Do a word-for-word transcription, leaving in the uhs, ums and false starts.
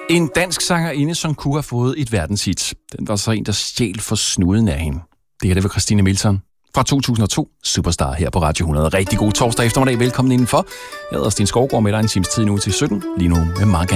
En dansk sangerinde, som kunne have fået et verdenshit. Den var så en, der stjal for snuden af hende. Det her, det var Christine Milton fra to tusind og to, Superstar her på Radio hundrede. Rigtig god torsdag eftermiddag. Velkommen indenfor. Jeg hedder Sten Skovgaard med dig en times tid nu til sytten. Lige nu med Mark